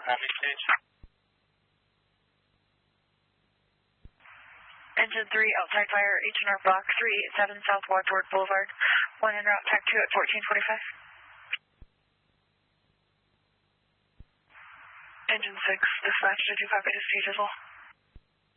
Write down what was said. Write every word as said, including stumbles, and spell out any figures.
Happy stage. Engine three, outside fire, H and R Block three eight seven South Wadsworth Boulevard. One en route, tack two at fourteen forty-five. Engine six, dispatch, did you copy to C Dizzle?